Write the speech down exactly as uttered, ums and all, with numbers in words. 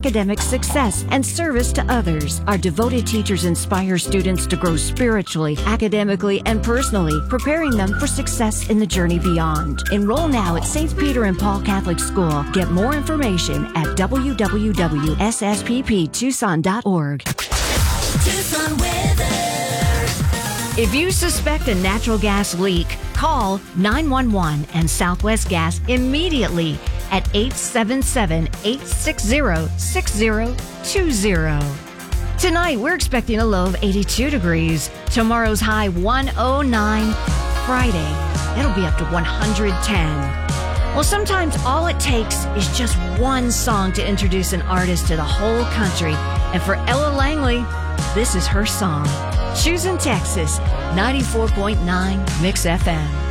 academic success and service to others. Our devoted teachers inspire students to grow spiritually, academically, and personally, preparing them for success in the journey beyond. Enroll now at Saint Peter and Paul Catholic School. Get more information at w w w dot s s p p tucson dot org. Tucson weather. If you suspect a natural gas leak, call nine one one and Southwest Gas immediately at eight seven seven, eight six zero, six zero two zero. Tonight, we're expecting a low of eighty-two degrees. Tomorrow's high, one oh nine. Friday, it'll be up to one hundred ten. Well, sometimes all it takes is just one song to introduce an artist to the whole country. And for Ella Langley, this is her song. Choosing Texas, ninety-four point nine Mix F M.